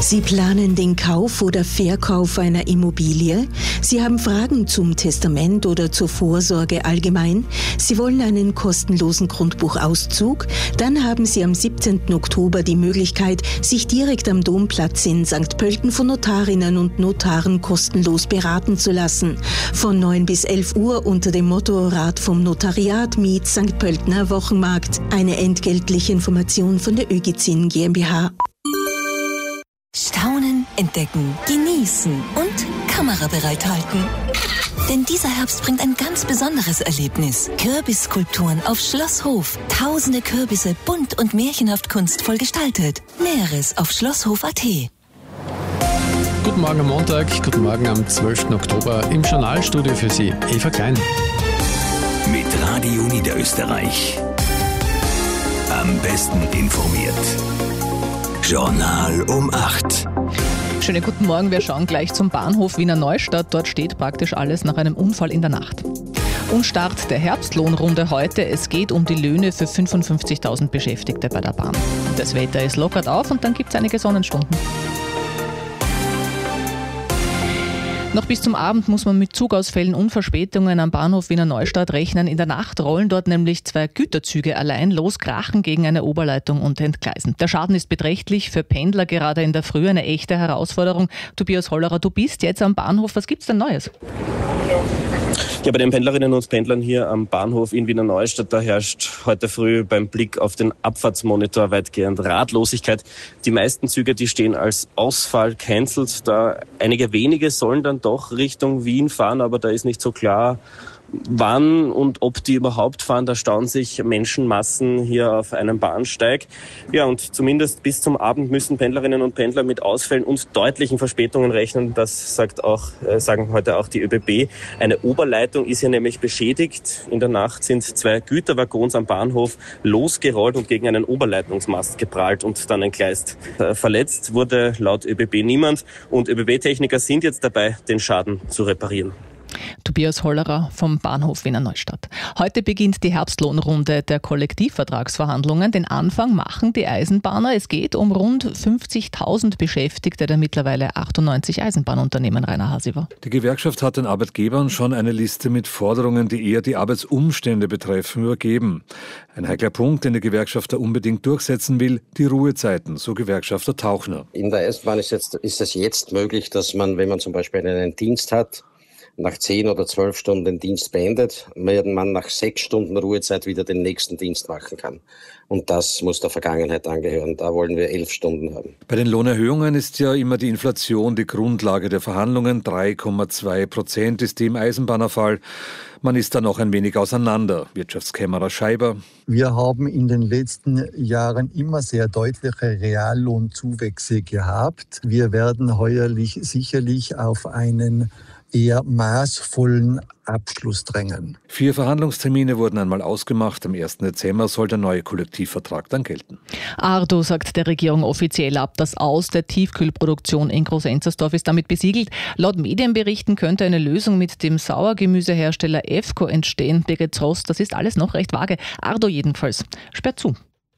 Sie planen den Kauf oder Verkauf einer Immobilie? Sie haben Fragen zum Testament oder zur Vorsorge allgemein? Sie wollen einen kostenlosen Grundbuchauszug? Dann haben Sie am 17. Oktober die Möglichkeit, sich direkt am Domplatz in St. Pölten von Notarinnen und Notaren kostenlos beraten zu lassen. Von 9 bis 11 Uhr unter dem Motto Rat vom Notariat mit St. Pöltener Wochenmarkt. Eine entgeltliche Information von der ÖGZIN GmbH. Staunen, entdecken, genießen und Kamera bereithalten. Denn dieser Herbst bringt ein ganz besonderes Erlebnis. Kürbisskulpturen auf Schlosshof. Tausende Kürbisse, bunt und märchenhaft kunstvoll gestaltet. Näheres auf schlosshof.at. Guten Morgen am Montag, guten Morgen am 12. Oktober. Im Journalstudio für Sie, Eva Klein. Mit Radio Niederösterreich. Am besten informiert. Journal um 8. Schönen guten Morgen, wir schauen gleich zum Bahnhof Wiener Neustadt. Dort steht praktisch alles nach einem Unfall in der Nacht. Und Start der Herbstlohnrunde heute. Es geht um die Löhne für 55.000 Beschäftigte bei der Bahn. Das Wetter ist lockert auf und dann gibt es einige Sonnenstunden. Noch bis zum Abend muss man mit Zugausfällen und Verspätungen am Bahnhof Wiener Neustadt rechnen. In der Nacht rollen dort nämlich 2 Güterzüge allein los, krachen gegen eine Oberleitung und entgleisen. Der Schaden ist beträchtlich, für Pendler gerade in der Früh eine echte Herausforderung. Tobias Hollerer, du bist jetzt am Bahnhof. Was gibt's denn Neues? Ja, bei den Pendlerinnen und Pendlern hier am Bahnhof in Wiener Neustadt, da herrscht heute früh beim Blick auf den Abfahrtsmonitor weitgehend Ratlosigkeit. Die meisten Züge, die stehen als Ausfall cancelled. Da einige wenige sollen dann doch Richtung Wien fahren, aber da ist nicht so klar, wann und ob die überhaupt fahren. Da stauen sich Menschenmassen hier auf einem Bahnsteig. Ja, und zumindest bis zum Abend müssen Pendlerinnen und Pendler mit Ausfällen und deutlichen Verspätungen rechnen. Das sagen heute auch die ÖBB. Eine Oberleitung ist hier nämlich beschädigt. In der Nacht sind 2 Güterwaggons am Bahnhof losgerollt und gegen einen Oberleitungsmast geprallt und dann entgleist. Verletzt wurde laut ÖBB niemand und ÖBB-Techniker sind jetzt dabei, den Schaden zu reparieren. Tobias Hollerer vom Bahnhof Wiener Neustadt. Heute beginnt die Herbstlohnrunde der Kollektivvertragsverhandlungen. Den Anfang machen die Eisenbahner. Es geht um rund 50.000 Beschäftigte der mittlerweile 98 Eisenbahnunternehmen, Rainer Hasiver. Die Gewerkschaft hat den Arbeitgebern schon eine Liste mit Forderungen, die eher die Arbeitsumstände betreffen, übergeben. Ein heikler Punkt, den die Gewerkschaft da unbedingt durchsetzen will, die Ruhezeiten, so Gewerkschafter Tauchner. In der Eisenbahn ist es jetzt möglich, dass man, wenn man zum Beispiel einen Dienst hat, nach 10 oder 12 Stunden den Dienst beendet, während man nach 6 Stunden Ruhezeit wieder den nächsten Dienst machen kann. Und das muss der Vergangenheit angehören. Da wollen wir 11 Stunden haben. Bei den Lohnerhöhungen ist ja immer die Inflation die Grundlage der Verhandlungen. 3,2% ist die im Eisenbahnerfall. Man ist da noch ein wenig auseinander. Wirtschaftskämmerer Scheiber. Wir haben in den letzten Jahren immer sehr deutliche Reallohnzuwächse gehabt. Wir werden heuerlich sicherlich auf einen eher maßvollen Abschluss drängen. 4 Verhandlungstermine wurden einmal ausgemacht. Am 1. Dezember soll der neue Kollektivvertrag dann gelten. Ardo sagt der Regierung offiziell ab. Das Aus der Tiefkühlproduktion in Groß-Enzersdorf ist damit besiegelt. Laut Medienberichten könnte eine Lösung mit dem Sauergemüsehersteller EFCO entstehen. Birgit Rost, das ist alles noch recht vage. Ardo jedenfalls sperrt zu.